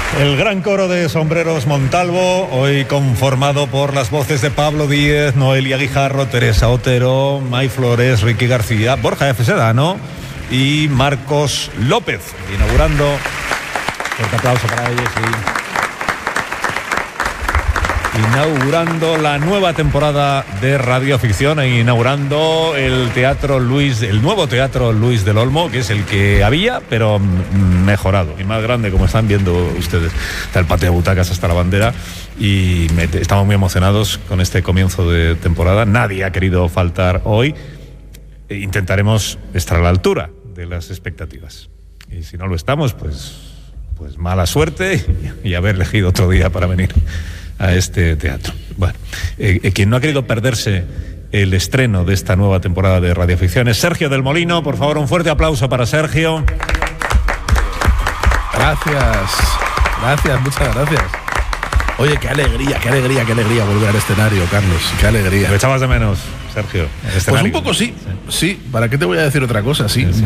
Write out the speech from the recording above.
El gran coro de Sombreros Montalvo, hoy conformado por las voces de Pablo Díez, Noelia Guijarro, Teresa Otero, May Flores, Ricky García, Borja F. Sedano y Marcos López, inaugurando. Fuerte aplauso para ellos. Inaugurando la nueva temporada de Radioficción e inaugurando el nuevo Teatro Luis del Olmo, que es el que había, pero mejorado y más grande, como están viendo ustedes. Está el patio de butacas hasta la bandera y estamos muy emocionados con este comienzo de temporada. Nadie ha querido faltar hoy. Intentaremos estar a la altura de las expectativas. Y si no lo estamos, pues mala suerte y haber elegido otro día para venir a este teatro. Bueno, quien no ha querido perderse el estreno de esta nueva temporada de Radioficción es Sergio del Molino. Por favor, un fuerte aplauso para Sergio. Gracias, muchas gracias. Oye, qué alegría volver al escenario, Carlos, qué alegría. ¿Lo echabas de menos, Sergio? Pues un poco sí, ¿para qué te voy a decir otra cosa? Sí.